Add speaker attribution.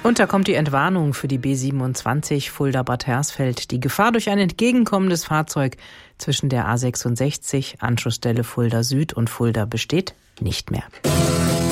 Speaker 1: Und da kommt die Entwarnung für die B27 Fulda-Bad Hersfeld. Die Gefahr durch ein entgegenkommendes Fahrzeug zwischen der A66, Anschlussstelle Fulda Süd und Fulda besteht nicht mehr.